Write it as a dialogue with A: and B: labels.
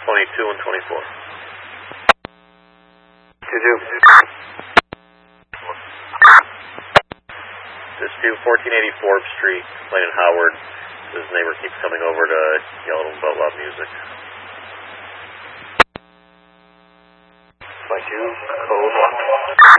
A: 22 and 24.
B: 2-2.
A: This to 1480 Forbes Street, Lane and Howard. His neighbor keeps coming over to yell at him about loud music.
B: 22, code 1.